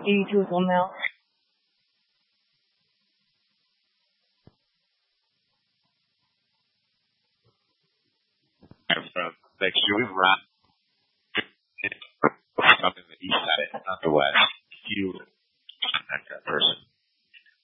82 is on now. From next year, we run up in the east side, not the west.